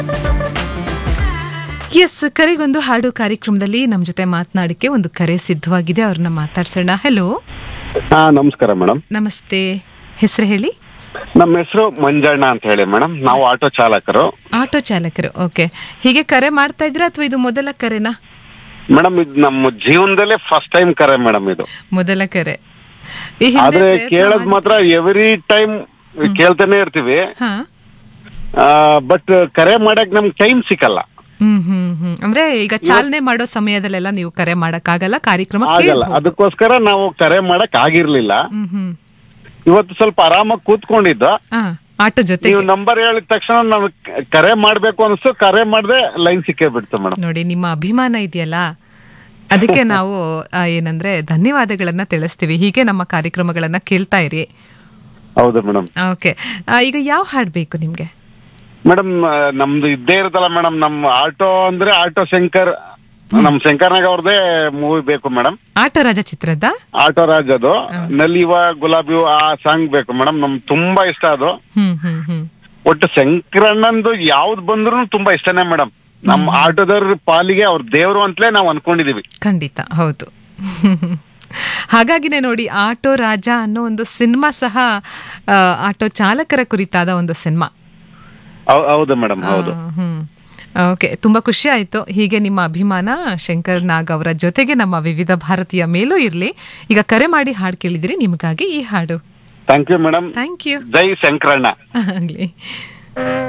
S, ಕರೆಗೊಂದು ಹಾಡು ಕಾರ್ಯಕ್ರಮದಲ್ಲಿ ನಮ್ಮ ಜೊತೆ ಮಾತನಾಡಕ್ಕೆ ಒಂದು ಕರೆ ಸಿದ್ಧವಾಗಿದೆ. ಅವ್ರನ್ನ ಮಾತಾಡ್ಸೋಣ. ಹಲೋ, ನಮಸ್ಕಾರ ಮೇಡಮ್. ನಮಸ್ತೆ. ಹೆಸರು ಹೇಳಿ. ನಮ್ಮ ಹೆಸರು ಮಂಜಣ್ಣ ಅಂತ ಹೇಳಿ ಮೇಡಮ್. ನಾವು ಆಟೋ ಚಾಲಕರು. ಆಟೋ ಚಾಲಕರು. ಓಕೆ. ಹೀಗೆ ಕರೆ ಮಾಡ್ತಾ ಇದ್ರಾ ಅಥವಾ ಇದು ಮೊದಲ ಕರೆನಾ? ಮೇಡಮ್, ಇದು ನಮ್ಮ ಜೀವನದಲ್ಲೇ ಫಸ್ಟ್ ಟೈಮ್ ಕರೆ ಮೇಡಮ್. ಇದು ಮೊದಲ ಕರೆ. ಈ ಹಿಂದೆ ಆದ್ರೆ ಪ್ರಯತ್ನ ಕೇಳೋದ್ ಮಾತ್ರ ಎವ್ರಿ ಟೈಮ್ ಕೇಳ್ತಾನೆ ಇರ್ತೀವಿ. ಹಾ. ಬಟ್ ಕರೆ ಮಾಡಕ್ ನಮ್ಗೆ ಟೈಮ್ ಸಿಕ್ಕಲ್ಲ. ಅಂದ್ರೆ ಈಗ ಚಾಲನೆ ಮಾಡೋ ಸಮಯದಲ್ಲೆಲ್ಲ ನೀವು ಕರೆ ಮಾಡಕ್ಕಾಗಲ್ಲ, ಕಾರ್ಯಕ್ರಮ ಆಗಲ್ಲ. ಕೇಳ್ಬೋದು. ಅದಕ್ಕೋಸ್ಕರ ನಾವು ಕರೆ ಮಾಡಕ್ ಆಗಿರ್ಲಿಲ್ಲ. ಇವತ್ತು ಸ್ವಲ್ಪ ಆರಾಮಾಗಿ ಕೂತ್ಕೊಂಡಿದ್ದ. ಆಟೋ ಜೊತೆ ನೀವು ನಂಬರ್ ಹೇಳಿದ ತಕ್ಷಣ ನಾವು ಕರೆ ಮಾಡ್ಬೇಕು ಅನ್ಸ್ತು. ಕರೆ ಮಾಡದೆ ಲೈನ್ ಸಿಕ್ಕೇ ಬಿಡ್ತು ಮೇಡಮ್. ನೋಡಿ, ನಿಮ್ಮ ಅಭಿಮಾನ ಇದೆಯಲ್ಲ, ಅದಕ್ಕೆ ನಾವು ಏನಂದ್ರೆ ಧನ್ಯವಾದಗಳನ್ನ ತಿಳಿಸ್ತೀವಿ. ಹೀಗೆ ನಮ್ಮ ಕಾರ್ಯಕ್ರಮಗಳನ್ನ ಕೇಳ್ತಾ ಇರಿ. ಹೌದು ಮೇಡಮ್. ಓಕೆ. ಈಗ ಯಾವ ಹಾಡ್ ಬೇಕು ನಿಮ್ಗೆ? ಮೇಡಮ್, ನಮ್ದು ಇದ್ದೇ ಇರುತ್ತಲ್ಲ ಮೇಡಮ್, ನಮ್ ಆಟೋ ಅಂದ್ರೆ ಆಟೋ ಶಂಕರ್, ನಮ್ ಶಂಕರ್ನಾಗ್ ಅವ್ರದೇ ಮೂವಿ ಬೇಕು ಮೇಡಮ್. ಆಟೋ ರಾಜ ಚಿತ್ರದ ಆಟೋ ರಾಜ್ ಅದು ನಲಿವ ಗುಲಾಬಿ ಆ ಸಾಂಗ್ ಬೇಕು ಮೇಡಮ್. ನಮ್ಗೆ ತುಂಬಾ ಇಷ್ಟ ಅದು. ಒಟ್ಟು ಶಂಕರಣ್ಣಂದು ಯಾವ್ದು ಬಂದ್ರು ತುಂಬಾ ಇಷ್ಟನೇ ಮೇಡಮ್. ನಮ್ ಆಟೋದವ್ರ ಪಾಲಿಗೆ ಅವ್ರ ದೇವ್ರು ಅಂತಲೇ ನಾವು ಅನ್ಕೊಂಡಿದೀವಿ. ಖಂಡಿತ ಹೌದು. ಹಾಗಾಗಿನೇ ನೋಡಿ, ಆಟೋ ರಾಜ ಅನ್ನೋ ಒಂದು ಸಿನಿಮಾ ಸಹ ಆಟೋ ಚಾಲಕರ ಕುರಿತಾದ ಒಂದು ಸಿನಿಮಾ. ಹೌದು ಮೇಡಮ್, ಹೌದು. ಓಕೆ, ತುಂಬಾ ಖುಷಿ ಆಯ್ತು. ಹೀಗೆ ನಿಮ್ಮ ಅಭಿಮಾನ ಶಂಕರ್ ನಾಗ್ ಅವರ ಜೊತೆಗೆ ನಮ್ಮ ವಿವಿಧ ಭಾರತೀಯ ಮೇಲೂ ಇರ್ಲಿ. ಈಗ ಕರೆ ಮಾಡಿ ಹಾಡು ಕೇಳಿದಿರಿ, ನಿಮಗಾಗಿ ಈ ಹಾಡು. Thank you madam. Thank you. ಜೈ ಶಂಕರಣ್ಣ. ಆಗ್ಲಿ.